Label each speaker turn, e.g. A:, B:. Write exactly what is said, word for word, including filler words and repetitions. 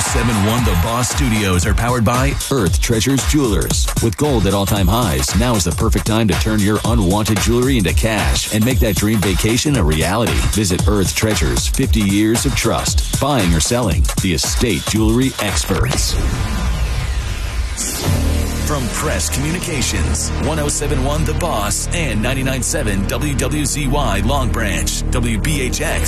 A: seven point one The Boss Studios are powered by Earth Treasures Jewelers. With gold at all-time highs, now is the perfect time to turn your unwanted jewelry into cash and make that dream vacation a reality. Visit Earth Treasures, fifty years of trust. Buying or selling, the estate jewelry experts. From Press Communications, one oh seven point one The Boss and ninety-nine point seven W W Z Y Long Branch, W B H X